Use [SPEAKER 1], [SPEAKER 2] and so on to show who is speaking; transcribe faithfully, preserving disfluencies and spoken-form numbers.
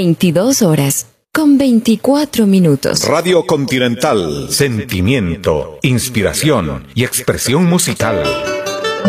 [SPEAKER 1] veintidós horas, con veinticuatro minutos.
[SPEAKER 2] Radio Continental, sentimiento, inspiración y expresión musical.